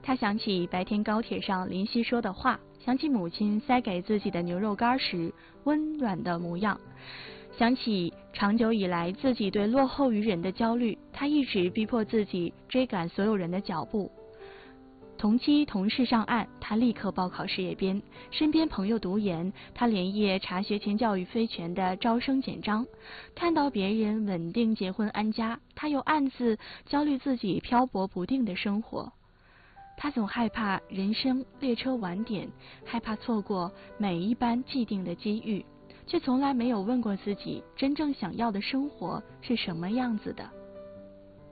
他想起白天高铁上林夕说的话，想起母亲塞给自己的牛肉干时温暖的模样，想起长久以来自己对落后于人的焦虑，他一直逼迫自己追赶所有人的脚步。同期同事上岸，他立刻报考事业编；身边朋友读研，他连夜查学前教育非全的招生简章。看到别人稳定结婚安家，他又暗自焦虑自己漂泊不定的生活。他总害怕人生列车晚点，害怕错过每一班既定的机遇，却从来没有问过自己真正想要的生活是什么样子的。